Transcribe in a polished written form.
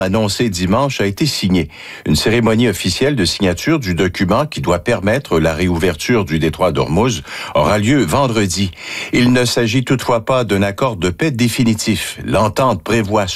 annoncé dimanche a été signé. Une cérémonie officielle de signature du document qui doit permettre la réouverture du détroit d'Ormuz aura lieu vendredi. Il ne s'agit toutefois pas d'un accord de paix définitif. L'entente prévoit